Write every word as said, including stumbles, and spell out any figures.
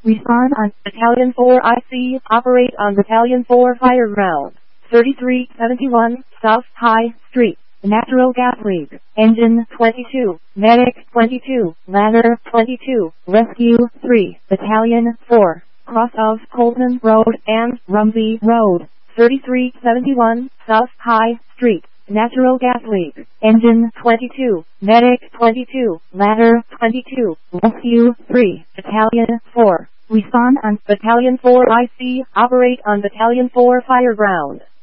Respond on Battalion four I C. Operate on Battalion four fire ground. thirty-three seventy-one South High Street. Natural gas leak. Engine twenty-two. Medic twenty-two. Ladder twenty-two. Rescue three. Battalion four. Cross of Colton Road and Rumsey Road. thirty-three seventy-one South High Street. Natural gas leak. Engine twenty-two. Medic twenty-two. Ladder twenty-two. Rescue three. Battalion four. Respond on Battalion four I C. Operate on Battalion four fire ground.